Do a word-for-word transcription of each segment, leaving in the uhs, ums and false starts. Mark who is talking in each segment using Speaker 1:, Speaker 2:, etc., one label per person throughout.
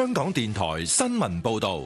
Speaker 1: 香港電台新聞報道。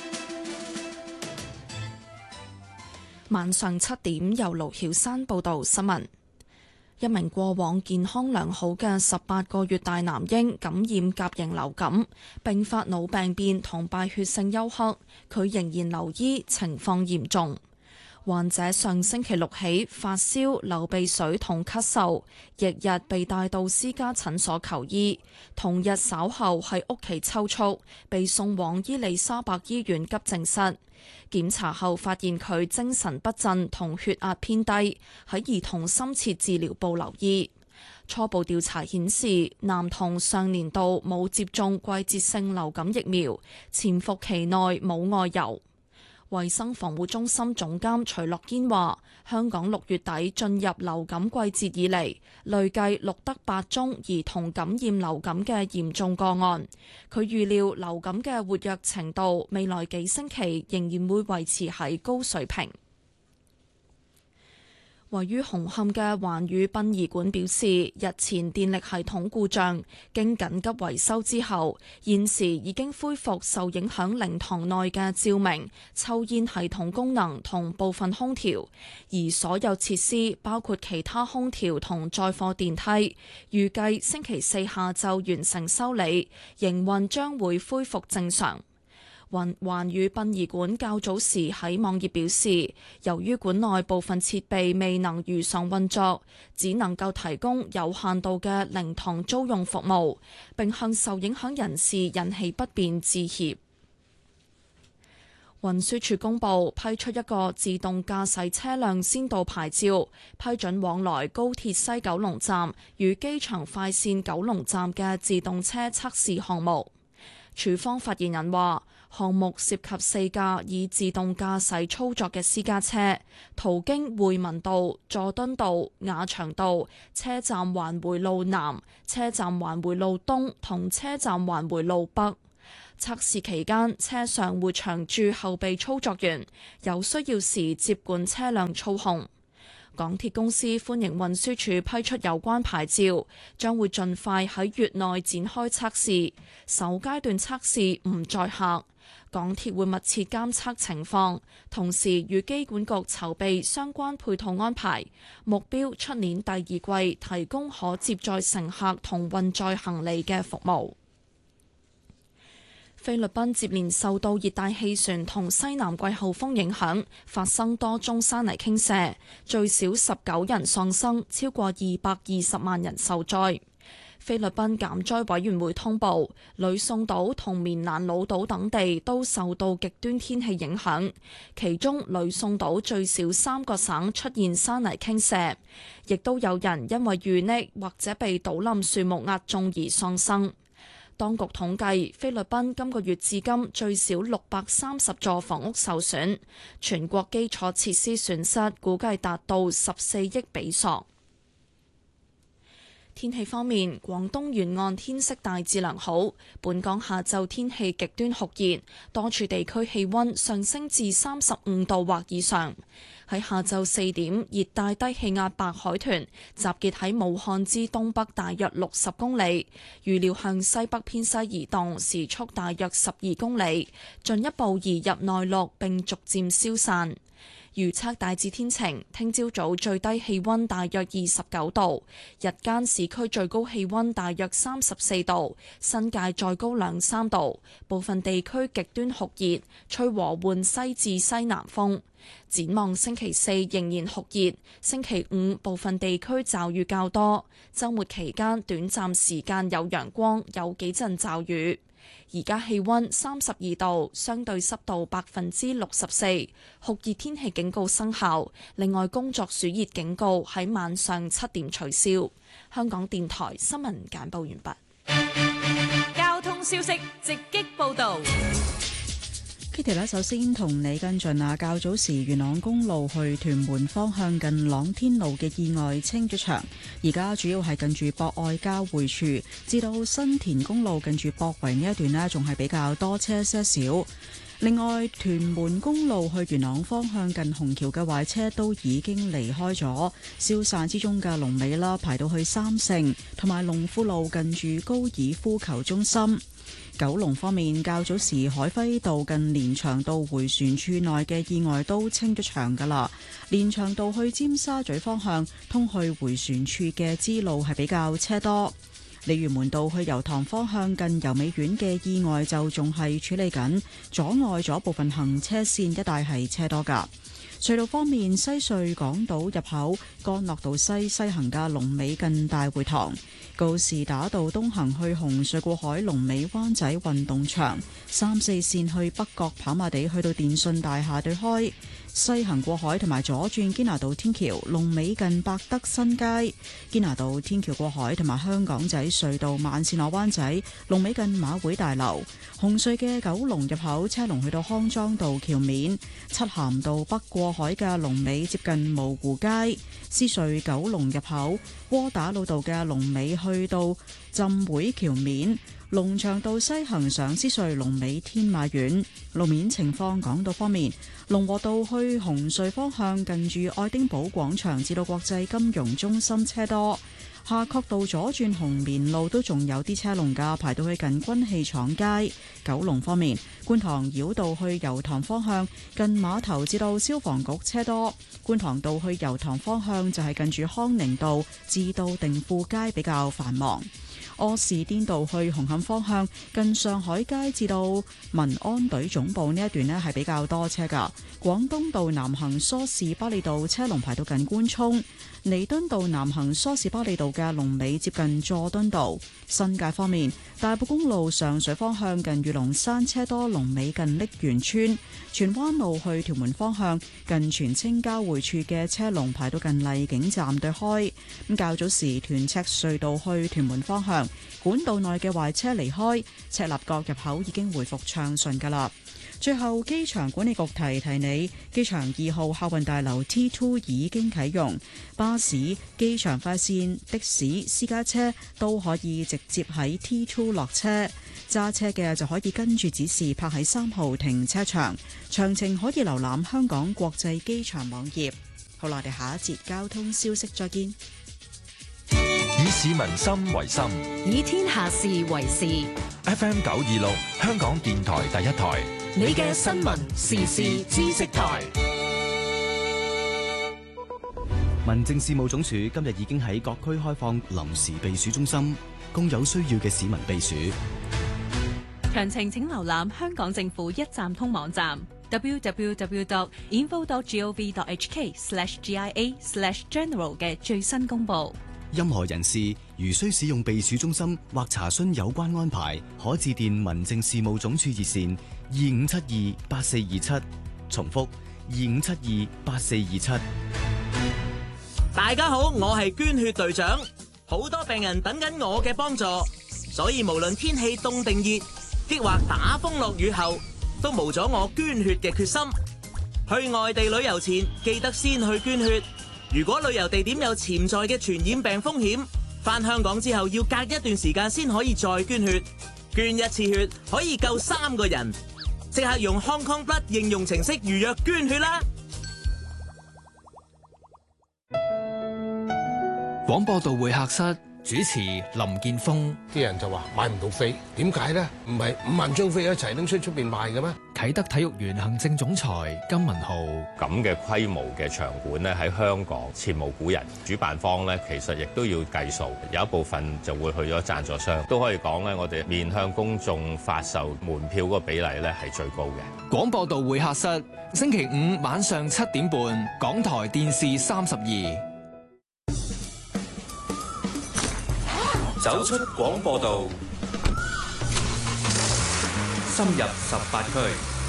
Speaker 2: 晚上七點，由盧曉山報道新聞。一名過往健康良好嘅十八個月大男嬰感染甲型流感，併發腦病變同敗血性休克，佢仍然留醫，情況嚴重。患者上星期六起發燒、流鼻水同咳嗽，翌日被帶到私家診所求醫，同日稍後喺屋企抽搐，被送往伊利沙伯醫院急症室。檢查後發現佢精神不振同血壓偏低，喺兒童深切治療部留醫。初步調查顯示，男童上年度冇接種季節性流感疫苗，潛伏期內冇外遊。衛生防護中心總監徐樂堅話，香港六月底進入流感季節以嚟，累計錄得八宗兒童感染流感嘅嚴重個案。佢預料流感嘅活躍程度未來幾星期仍然會維持喺高水平。位於紅磡嘅環宇殯儀館表示，日前電力系統故障，經緊急維修之後，現時已經恢復受影響靈堂內嘅照明、抽煙系統功能同部分空調，而所有設施包括其他空調同載貨電梯，預計星期四下晝完成修理，營運將會恢復正常。環環宇殯儀館較早時喺網頁表示，由於館內部分設備未能如常運作，只能夠提供有限度嘅靈堂租用服務，並向受影響人士引起不便致歉。運輸署公布批出一個自動駕駛車輛先導牌照，批准往來高鐵西九龍站與機場快線九龍站嘅自動車測試項目。署方發言人話，項目涉及四架以自動駕駛操作嘅私家車，途經匯民道、佐敦道、雅翔道、車站環回路南、車站環回路東同車站環回路北。測試期間，車上會長駐後備操作員，有需要時接管車輛操控。港鐵公司歡迎運輸署批出有關牌照，將會盡快喺月內展開測試。首階段測試唔載客，港鐵會密切監測情況，同時與機管局籌備相關配套安排，目標出年第二季提供可接載乘客同運載行李嘅服務。菲律賓接連受到熱帶氣旋同西南季候風影響，發生多宗山泥傾瀉，最少十九人喪生，超過二百二十萬人受災。菲律賓減災委員會通報，呂宋島同棉蘭老島等地都受到極端天氣影響，其中呂宋島最少三個省出現山泥傾瀉，亦都有人因為遇溺或者被倒冧樹木壓中而喪生。當局統計，菲律賓今個月至今最少六百三十座房屋受損，全國基礎設施損失估計達到十四億比索。天氣方面，廣東沿岸天色大致良好，本港下晝天氣極端酷熱，多處地區氣溫上升至三十五度或以上。喺下晝四點，熱帶低氣壓白海豚集結喺武漢之東北大約六十公里，預料向西北偏西移動，時速大約十二公里，進一步移入內陸並逐漸消散。預測大致天晴，聽朝早最低氣溫大約二十九度，日間市區最高氣溫大約三十四度，新界再高兩三度，部分地區極端酷熱，吹和緩西至西南風。展望星期四仍然酷熱，星期五部分地區驟雨較多，週末期間短暫時間有陽光，有幾陣驟雨。而家氣溫三十二度，相對濕度百分之六十四，酷熱天氣警告生效。另外，工作暑熱警告喺晚上七點取消。香港電台新聞簡報完畢。
Speaker 3: 交通消息直擊報道。
Speaker 4: Kitty 咧，首先同你跟進啊，較早時元朗公路去屯門方向近朗天路嘅意外清咗場，而家主要係近住博愛交匯處至到新田公路近住博圍呢一段呢，仲係比較多車些少。 另外，屯門公路去元朗方向近虹橋嘅壞車都已經離開咗，消散之中嘅龍尾啦，排到去三聖同埋龍富路近住高爾夫球中心。九龍方面，較早時海輝道近連翔道迴旋處內嘅意外都清咗場㗎喇。連翔道去尖沙咀方向通去迴旋處嘅支路係比較車多。鯉魚門道去油塘方向近油美苑嘅意外就仲係處理緊，阻礙咗部分行車線，一帶係車多㗎。隧道方面，西隧港島入口干諾道西西行嘅龍尾近大會堂，告士打道東行去紅隧過海龍尾灣仔運動場，三四線去北角跑馬地去到電訊大廈對開，西行過海同埋左轉堅拿道天橋龍尾近百德新街，堅拿道天橋過海同埋香港仔隧道慢線落灣仔龍尾近馬會大樓，紅隧嘅九龍入口車龍去到康莊道橋面，漆咸道北過海嘅龍尾接近蕪湖街，獅隧九龍入口窩打老道嘅龍尾去到浸會橋面，龍翔道西行上獅隧龍尾天馬苑。路面情況，港島方面，龍和道去紅隧方向近住愛丁堡廣場至到國際金融中心車多，夏慤道左轉紅棉路都仲有啲車龍㗎，排到去近軍器廠街。九龍方面，觀塘繞道去油塘方向近碼頭至到消防局車多，觀塘道去油塘方向就係近住康寧道至到定富街比較繁忙。柯士甸道去紅磡方向近上海街至到民安隊總部呢一段呢係比較多車㗎。廣東道南行梳士巴利道車龍排到近官涌，彌敦道南行梳士巴利道嘅龍尾接近佐敦道。新界方面，大埔公路上水方向近御龍山車多，龍尾近瀝源村。荃灣路去屯門方向近荃青交匯處嘅車龍排到近荔景站對開。咁較早時屯赤隧道去屯門方向管道內嘅壞車離開，赤鱲角入口已經回復暢順㗎喇。最後，機場管理局提提你，機場二號客運大樓 T 二 已經啟用，巴士、機場快線、的士、私家車都可以直接喺 T 二落車，揸車嘅就可以跟住指示泊喺三號停車場。詳情可以瀏覽香港國際機場網頁。好啦，我哋下一節交通消息再見。
Speaker 1: 以市民心為心，
Speaker 3: 以天下事為事。
Speaker 1: F M 九二六，香港電台第一台，
Speaker 3: 你嘅新聞時事知識台。
Speaker 5: 民政事務總署今日已經喺各區開放臨時避暑中心，供有需要嘅市民避暑。
Speaker 3: 詳情請瀏覽香港政府一站通網站 double-u double-u double-u dot info dot gov dot h k slash g i a slash general 嘅最新公佈。
Speaker 5: 任何人士如需使用避暑中心或查詢有關安排，可致電民政事務總署熱線二五七二八四二七，重複二五七二八四二七。
Speaker 6: 大家好，我係捐血隊長，好多病人等緊我嘅幫助，所以無論天氣凍定熱，抑或打風落雨後，都無阻我捐血嘅決心。去外地旅遊前，記得先去捐血。如果旅遊地點有潛在嘅傳染病風險，返香港之後要隔一段時間先可以再捐血。捐一次血可以救三個人，即刻用 Hong Kong Blood 應用程式預約捐血啦！
Speaker 7: 廣播道會客室主持林健鋒。
Speaker 8: 啲人就話買唔到飛，點解呢？唔係五萬張飛一齊拎出出邊賣嘅咩？
Speaker 7: 啟德體育園行政總裁金文浩。
Speaker 9: 咁嘅規模嘅場館呢，喺香港前無古人。主辦方呢，其實亦都要計數，有一部分就會去咗贊助商。都可以講呢，我哋面向公眾發售門票嗰個比例呢係最高嘅。
Speaker 7: 廣播道會客室星期五晚上七點半，港台電視三十二。
Speaker 10: 走出廣播道，深入十八區，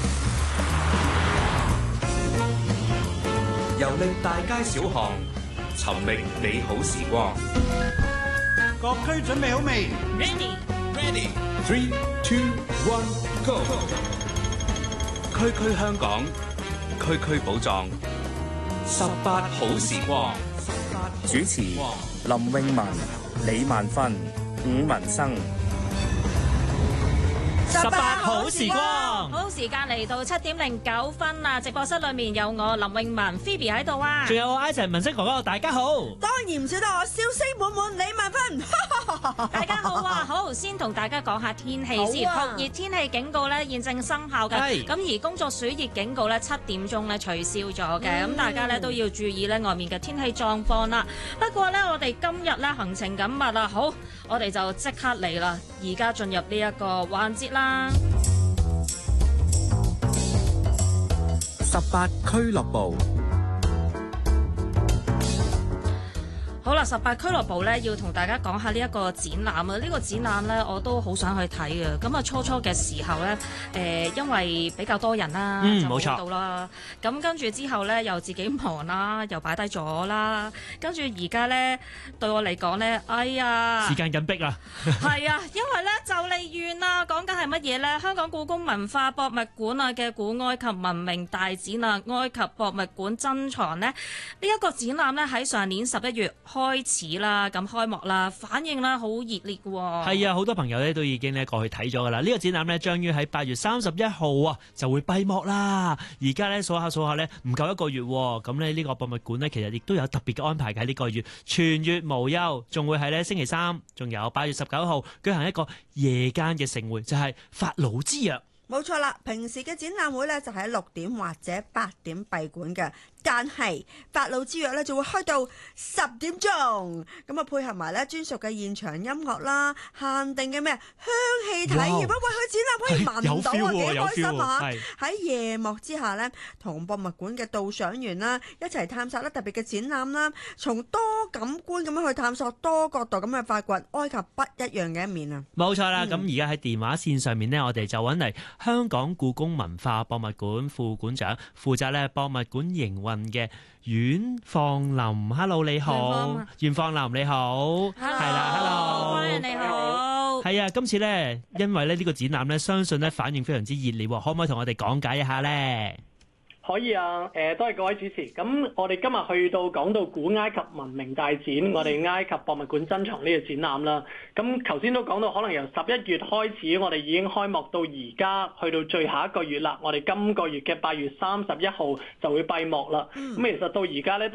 Speaker 10: 遊歷大街小巷，尋覓美好時光。
Speaker 11: 各區準備好未
Speaker 3: ？Ready,
Speaker 10: ready. Three, two, one, go. 區區香港，區區寶藏，十八好時光。
Speaker 12: 主持林詠雯、李萬芬、伍文生。
Speaker 3: 十八好時光，好時
Speaker 13: 時間嚟到七點零九分啦！直播室裏面有我林詠雯 Phoebe 喺度啊，
Speaker 14: 仲有我 Ivan 文色哥哥，大家好。
Speaker 15: 當然唔少得我笑聲滿滿李文芬，
Speaker 13: 大家好啊！好，先同大家講下天氣先。酷熱天氣警告咧現正生效嘅，咁而工作暑熱警告咧七點鐘咧取消咗嘅，咁、嗯、大家咧都要注意咧外面嘅天氣狀況啦。不過咧我哋今日咧行程緊密啊，好，我哋就即刻嚟啦，而家進入呢一個環節啦。
Speaker 12: 十八俱樂部。
Speaker 13: 好啦，十八俱樂部咧要同大家講下呢一個展覽啊！呢、這個展覽咧我都好想去睇嘅。咁啊初初嘅時候咧，誒、呃、因為比較多人啦，
Speaker 14: 嗯、
Speaker 13: 就
Speaker 14: 冇
Speaker 13: 到啦。咁跟住之後咧又自己忙啦，又擺低咗啦。跟住而家咧對我嚟講咧，哎呀，
Speaker 14: 時間緊迫啊！
Speaker 13: 係啊，因為咧就嚟完啦。講緊係乜嘢咧？香港故宮文化博物館啊嘅古埃及文明大展啊，埃及博物館珍藏咧，呢、這、一個展覽咧喺上年十一月開始啦，咁開幕啦，反應啦好熱烈喎。
Speaker 14: 係啊，好多朋友咧都已經咧過去睇咗噶啦。呢、這個展覽咧將於喺八月三十一號啊就會閉幕啦。而家咧數下數下咧唔夠一個月，咁咧呢個博物館咧其實亦都有特別嘅安排喺呢個月，全月無休，仲會喺咧星期三，仲有八月十九號舉行一個夜間嘅盛會，就係、是、法老之約。
Speaker 15: 冇錯啦，平時嘅展覽會咧就喺六點或者八點閉館嘅，但係法老之約咧就會開到十點鐘，咁啊配合埋咧專屬嘅現場音樂啦，限定嘅咩香氣體驗，喂，去展覽可以聞到啊，幾開心啊！喺夜幕之下咧，同博物館嘅導賞員啦一齊探索咧特別嘅展覽啦，從多感官咁樣去探索多角度咁去發掘埃及不一樣嘅一面啊！
Speaker 14: 冇錯啦，咁而家喺電話線上面呢，我哋就揾嚟香港故宮文化博物館副館長，負責咧博物館營運嘅阮放林。Hello， 你好，阮放林你好，係啦 ，Hello，
Speaker 13: 歡迎你好。
Speaker 14: 係啊，今次咧，因為咧呢個展覽咧，相信咧反應非常之熱烈，可唔可以同我哋講解一下咧？
Speaker 16: 可以啊，誒、呃，多謝各位主持。咁我哋今日去到講到古埃及文明大展，嗯、我哋埃及博物館珍藏呢個展覽啦。咁頭先都講到，可能由十一月開始，我哋已經開幕到而家，去到最後一個月啦。我哋今個月嘅八月三十一號就會閉幕啦。咁、嗯、其實到而家咧都